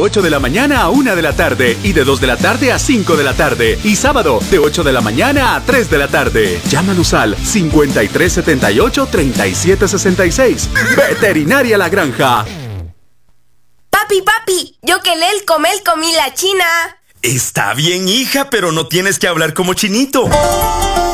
8 de la mañana a 1 de la tarde y de 2 de la tarde a 5 de la tarde. Y sábado, de 8 de la mañana a 3 de la tarde. Llámanos al 5378-3766. Veterinaria La Granja. Papi, yo que el comí la china. Está bien, hija, pero no tienes que hablar como Chinito.